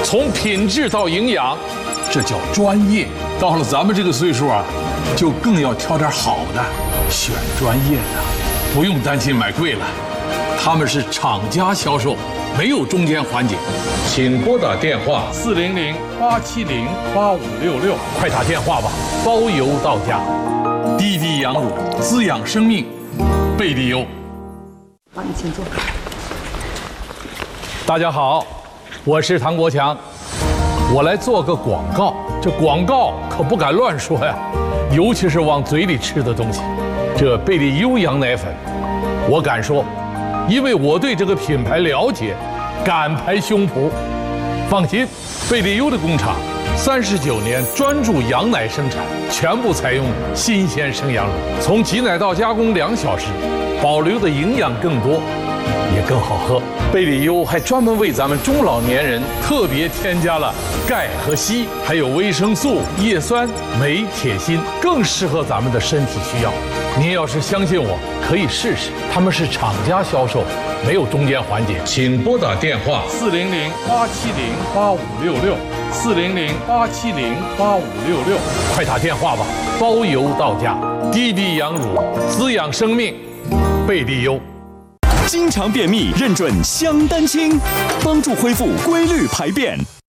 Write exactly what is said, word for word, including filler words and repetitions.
从品质到营养， 这叫专业。到了咱们这个岁数啊，就更要挑点好的，选专业的，不用担心买贵了。他们是厂家销售，没有中间环节。请拨打电话四零零八七零八五六六，快打电话吧，包邮到家。滴滴羊乳滋养生命，贝利优。 好，你请坐。 大家好，我是唐国强，我来做个广告。这广告可不敢乱说呀，尤其是往嘴里吃的东西。这贝利优羊奶粉，我敢说，因为我对这个品牌了解，敢拍胸脯。放心，贝利优的工厂三十九年专注羊奶生产，全部采用新鲜生羊乳，从挤奶到加工两小时，保留的营养更多，也更好喝。贝利优还专门为咱们中老年人特别添加了钙和硒，还有维生素、叶酸、镁、铁、锌，更适合咱们的身体需要。您要是相信我，可以试试。他们是厂家销售，没有中间环节。请拨打电话四零零八七零八五六六，四零零八七零八五六六，快打电话吧，包邮到家。滴滴羊乳滋养生命，贝利优。 经常便秘，认准香丹清，帮助恢复规律排便。